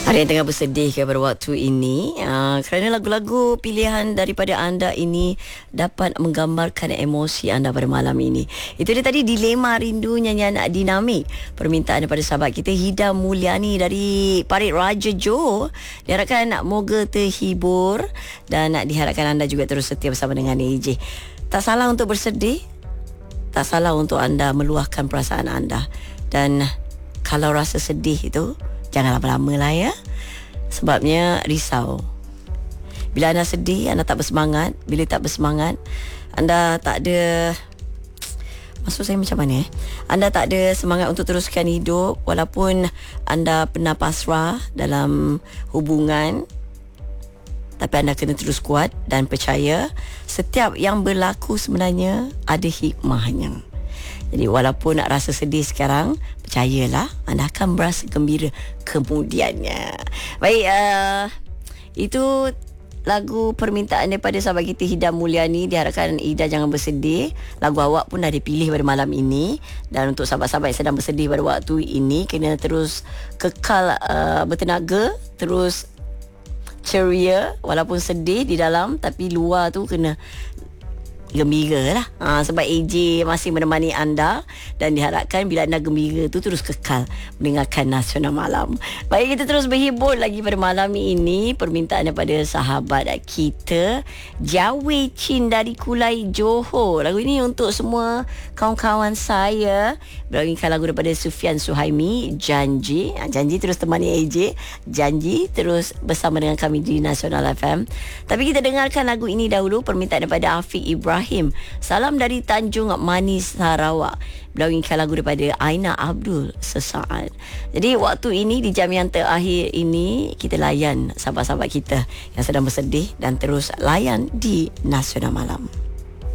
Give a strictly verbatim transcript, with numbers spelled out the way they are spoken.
Ada yang tengah bersedih ke pada waktu ini uh, kerana lagu-lagu pilihan daripada anda ini dapat menggambarkan emosi anda pada malam ini. Itu dia tadi Dilema Rindu, nyanyian dinamik permintaan daripada sahabat kita Hida Mulyani dari Parit Raja Johor. Diharapkan moga terhibur dan diharapkan anda juga terus setia bersama dengan A J. Tak salah untuk bersedih, tak salah untuk anda meluahkan perasaan anda. Dan kalau rasa sedih itu, jangan lama-lama lah ya. Sebabnya risau. Bila anda sedih, anda tak bersemangat. Bila tak bersemangat, anda tak ada, maksud saya macam mana eh? Anda tak ada semangat untuk teruskan hidup. Walaupun anda pernah pasrah dalam hubungan, tapi anda kena terus kuat dan percaya setiap yang berlaku sebenarnya ada hikmahnya. Jadi walaupun nak rasa sedih sekarang, percayalah anda akan berasa gembira kemudiannya. Baik, uh, itu lagu permintaan daripada sahabat kita Hida Mulyani. Diharapkan Hida jangan bersedih. Lagu awak pun dah dipilih pada malam ini. Dan untuk sahabat-sahabat yang sedang bersedih pada waktu ini, kena terus kekal uh, bertenaga, terus ceria walaupun sedih di dalam, tapi luar tu kena gembira lah. Ha, sebab A J masih menemani anda dan diharapkan bila anda gembira tu terus kekal mendengarkan Nasional Malam. Baik, kita terus berhibur lagi pada malam ini. Permintaan daripada sahabat kita Jawe Chin dari Kulai Johor. Lagu ini untuk semua kawan-kawan saya. Berawalkan lagu daripada Sufian Suhaimi, Janji. Ha, janji terus temani A J. Janji terus bersama dengan kami di Nasional F M. Tapi kita dengarkan lagu ini dahulu. Permintaan daripada Afiq Ibrahim. Salam dari Tanjung Manis, Sarawak. Belawingkan lagu daripada Aina Abdul, Sesaat. Jadi waktu ini, di jam yang terakhir ini, kita layan sahabat-sahabat kita yang sedang bersedih dan terus layan di Nasional Malam.